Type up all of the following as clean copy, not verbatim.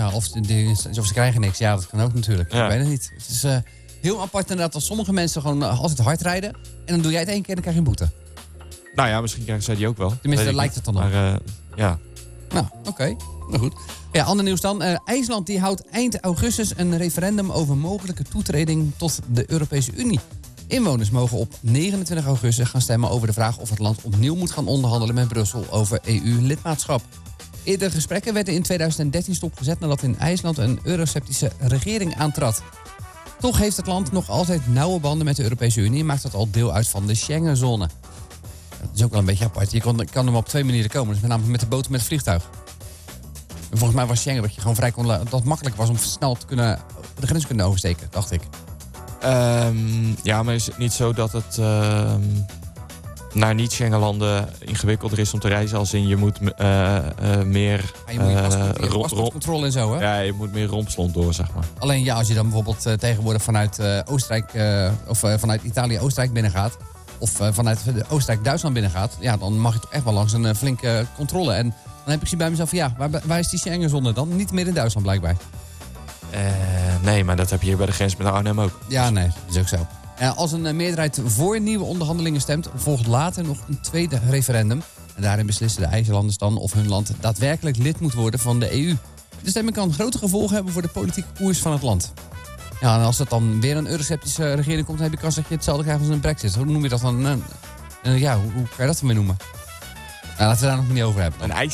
Ja, of ze krijgen niks. Ja, dat kan ook natuurlijk. Ja. Ik weet het niet. Het is heel apart inderdaad dat sommige mensen gewoon altijd hard rijden. En dan doe jij het 1 keer en dan krijg je een boete. Nou ja, misschien krijgen zij die ook wel. Tenminste, lijkt het dan op. Maar ja. Nou, oké. Nou goed. Ja, ander nieuws dan. IJsland die houdt eind augustus een referendum over mogelijke toetreding tot de Europese Unie. Inwoners mogen op 29 augustus gaan stemmen over de vraag of het land opnieuw moet gaan onderhandelen met Brussel over EU-lidmaatschap. Eerdere gesprekken werden in 2013 stopgezet nadat in IJsland een eurosceptische regering aantrad. Toch heeft het land nog altijd nauwe banden met de Europese Unie en maakt dat al deel uit van de Schengenzone. Dat is ook wel een beetje apart. Je kan hem op 2 manieren komen. Dus met name met de boot en met het vliegtuig. En volgens mij was Schengen dat je gewoon vrij kon dat het makkelijk was om snel de grens te kunnen oversteken, dacht ik. Ja, maar is het niet zo dat het naar niet-Schengenlanden ingewikkelder is om te reizen? Als in je moet meer... Je moet paspoortcontrole en zo, hè? Ja, je moet meer rompslont door, zeg maar. Alleen ja, als je dan bijvoorbeeld tegenwoordig vanuit Oostenrijk of vanuit Italië Oostenrijk binnengaat, of vanuit Oostenrijk Duitsland binnengaat, ja, dan mag je toch echt wel langs een flinke controle. En dan heb ik zoiets bij mezelf van, ja, waar is die Schengenzone dan? Niet meer in Duitsland blijkbaar. Nee, maar dat heb je hier bij de grens met Arnhem ook. Ja, nee, dat is ook zo. Als een meerderheid voor nieuwe onderhandelingen stemt, volgt later nog een tweede referendum. En daarin beslissen de IJslanders dan of hun land daadwerkelijk lid moet worden van de EU. De stemming kan grote gevolgen hebben voor de politieke koers van het land. Ja, en als het dan weer een eurosceptische regering komt, dan heb je kans dat je hetzelfde krijgt als een Brexit. Hoe noem je dat dan? Ja, hoe kan je dat dan weer noemen? Nou, laten we daar nog niet over hebben. Een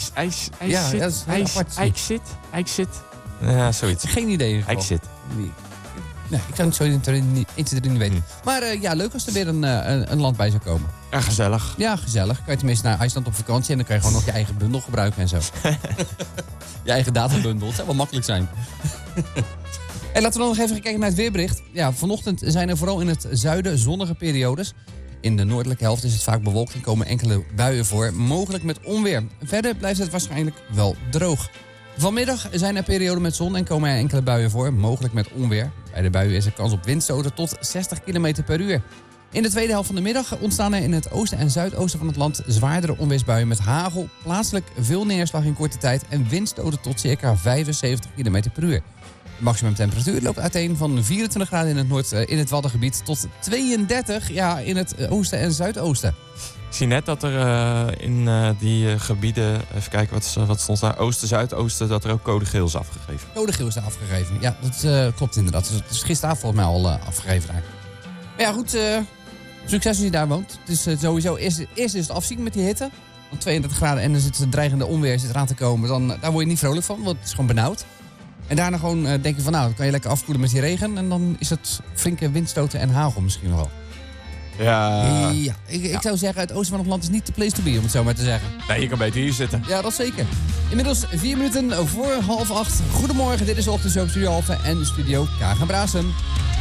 ijszit. Ja, zoiets. Geen idee in ieder geval. Ijszit. Nee, ik zou het zo 1, 2, 3 niet weten. Maar ja, leuk als er weer een land bij zou komen. Ja, gezellig. Ja, gezellig. Kan je tenminste naar IJsland op vakantie en dan kan je gewoon nog je eigen bundel gebruiken en zo. Je eigen databundel. Het zou wel makkelijk zijn. En laten we dan nog even kijken naar het weerbericht. Ja, vanochtend zijn er vooral in het zuiden zonnige periodes. In de noordelijke helft is het vaak bewolkt en komen enkele buien voor, mogelijk met onweer. Verder blijft het waarschijnlijk wel droog. Vanmiddag zijn er perioden met zon en komen er enkele buien voor, mogelijk met onweer. Bij de buien is er kans op windstoten tot 60 km per uur. In de tweede helft van de middag ontstaan er in het oosten en zuidoosten van het land zwaardere onweersbuien met hagel, plaatselijk veel neerslag in korte tijd en windstoten tot circa 75 km per uur. De maximumtemperatuur loopt uiteen van 24 graden in het Waddengebied tot 32 in het oosten en zuidoosten. Ik zie net dat er in die gebieden, even kijken wat stond daar, oosten, zuidoosten, dat er ook code geel is afgegeven. Code geel is daar afgegeven, ja, dat klopt inderdaad. Het is gisteravond volgens mij al afgegeven daar. Maar ja goed, succes als je daar woont. Het is sowieso, eerst is het afzien met die hitte. Want 32 graden en dan zit het dreigende onweer eraan te komen. Daar word je niet vrolijk van, want het is gewoon benauwd. En daarna gewoon denk je van nou, dan kan je lekker afkoelen met die regen. En dan is het flinke windstoten en hagel misschien nog wel. Ja. Ik zou zeggen, het oosten van het land is niet de place to be, om het zo maar te zeggen. Nee, je kan beter hier zitten. Ja, dat zeker. Inmiddels 4 minuten voor 7:30. Goedemorgen, dit is Ochtend Studio Alphen en Studio Kagen Braassen.